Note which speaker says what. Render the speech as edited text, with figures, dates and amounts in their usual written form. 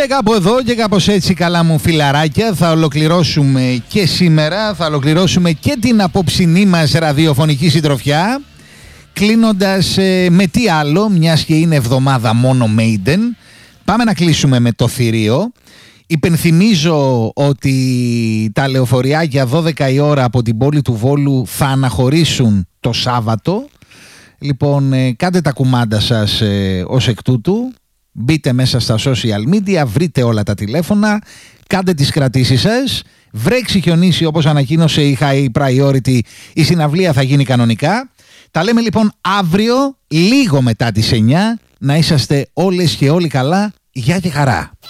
Speaker 1: Και κάπου εδώ και κάπως έτσι, καλά μου φιλαράκια, θα ολοκληρώσουμε και σήμερα, θα ολοκληρώσουμε και την απόψινή μας ραδιοφωνική συντροφιά, κλείνοντας με τι άλλο, μιας και είναι εβδομάδα μόνο Maiden. Πάμε να κλείσουμε με το θηρίο. Υπενθυμίζω ότι τα λεωφοριάκια 12 η ώρα από την πόλη του Βόλου θα αναχωρήσουν το Σάββατο. Λοιπόν, κάντε τα κουμάντα σας ως εκ τούτου. Μπείτε μέσα στα social media, βρείτε όλα τα τηλέφωνα, κάντε τις κρατήσεις σας. Βρέξει χιονίσει, όπως ανακοίνωσε η High Priority, η συναυλία θα γίνει κανονικά. Τα λέμε λοιπόν αύριο, λίγο μετά τις 9. Να είσαστε όλες και όλοι καλά. Γεια και χαρά.